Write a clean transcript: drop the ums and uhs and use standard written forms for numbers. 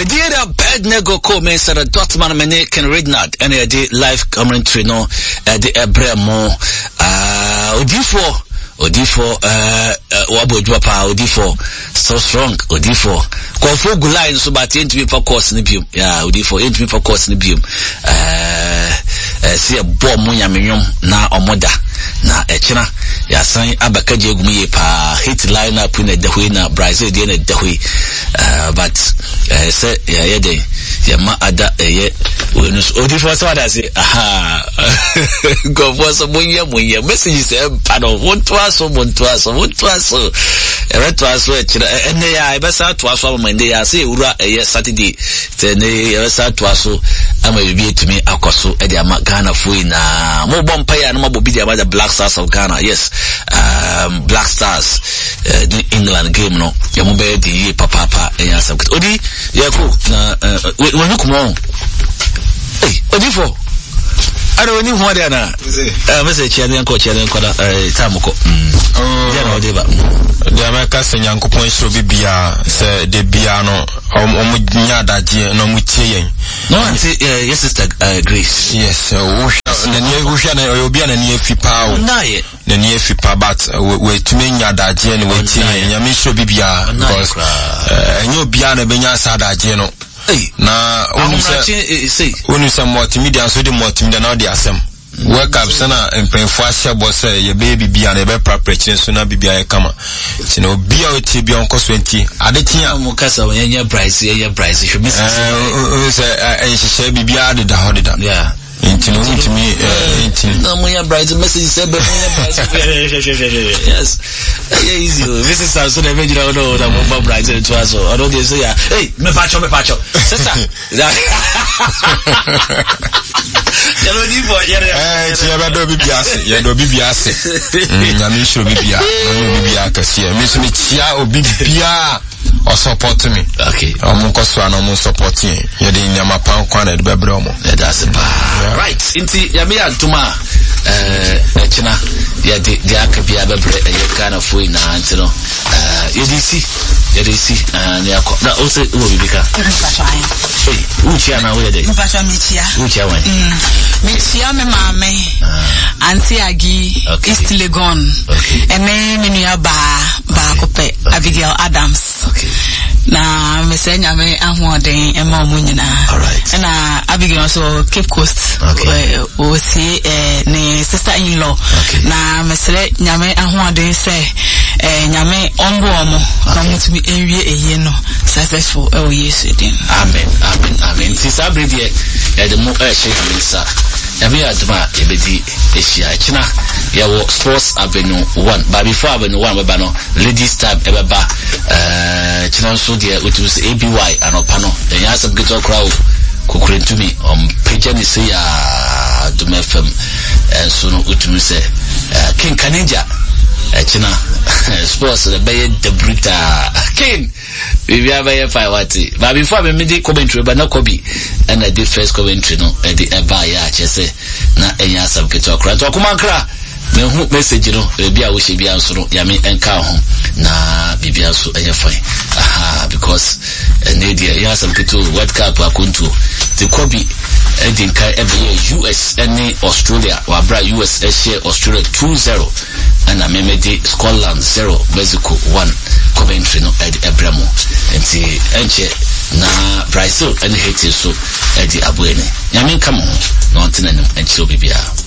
Medina Bednego Come Sarah Dotman Mene Ken Rednard and the live commentary no the Ebremo Odifo Wabojwapa Odifo so strong Odifo Kofo Gulai so but into for course in the yeah Odifo into for course in the see a bomb munyaminyum na omoda na echina ya san abakaje egumuye pa hit line up in the way na Brazil dey na the way but say ya dey ya ma ada ye Odifo so that say aha go for some munya message say pardon won't aso eretwaso echina ene ya ibesa twaso amande ya say ura Saturday say ne ibesa twaso ama bibi etumi akoso e dey ama Ghana foi na mo bompa ya na mabobi dey about the Black Stars of Ghana. Yes, Black Stars the England game no ya mo be di papa e ya sabut odi yako na wonu kumo hey Odifo ara woni ho dey na message ya nko da tamuko ya na odi ba de America senyankopon hiro bibia se de bia no omunya daje no mutie yen no anti yes sister Grace yes wo na obi na ni afipa o na ye na ni afipa but we tumenya daje no we tie yen me hiro bibia because enyo bia na benya sa daje no na onu se multimedia so de multimedia na de asem wake up sana empenfo ahia boss ye baby bia na be prepare so na bibia ye kama ti no bia o ti bia onko 20 adetia mo kasa wonye price ye price should miss say bibia de da hodida yeah intino no mo ya bright message say be mo ya bright yes easy this is so the major no that mo bright to us I don't say yeah hey me pacho sister yalo di bo yere ti ya do bibiase nyame shiro bibia kasi me so me chia obibia o support me okay omo so na omo support yen ye de nyama pan kwa na de bebre omo that's it right inti ya me antuma china ya de akabia bebre e kana foi na antino ye dey see na akọ na o se wo bibika hey uchi na wo dey mpasha michia wan michia me mame anti agi East Legon ene menua ba kope Abigail Adams na mesenya me ahoden e ma omunyina na Abigail so Cape Coast o si ne sister in law na mesere nyame ahoden se nyame ombo omo na mutumi enwie eye no successful e o Yesu din amen tisabre de ya de mo shekamisa yabe aduma ebedi eshia china yawo Sports Avenue 1 but before Avenue 1 baba no ladies tab ebeba china so de utus ABY anopa no ya sabgeto crowd kokurentumi pejani se ya Dum FM so no utumse King Kanija china sports the bay the brita King we have a fight but before me dey commentary but na kobi and I did first commentary no e dey eba ya chese na enya sabketo kra to kumankra me hu message no bia wo hye bia so no ya me enka ho na bibia so enya fine because ne dey ya sabketo World Cup akonto the kobi edinka ebe US and Australia wa bra US share Australia 2-0 and amemedi Scotland 0 Mexico 1 Coventry no edi Abramo enti enche na Brazil and Haiti so edi abuene nyame kamo no antenanim enche obibia